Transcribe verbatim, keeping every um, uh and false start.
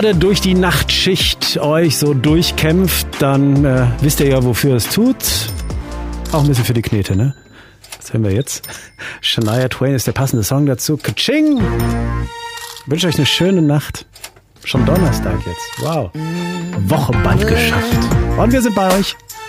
durch die Nachtschicht euch so durchkämpft, dann äh, wisst ihr ja, wofür es tut. Auch ein bisschen für die Knete, ne? Was hören wir jetzt? Shania Twain ist der passende Song dazu. Kaching! Ich wünsche euch eine schöne Nacht. Schon Donnerstag jetzt. Wow. Woche bald geschafft. Und wir sind bei euch.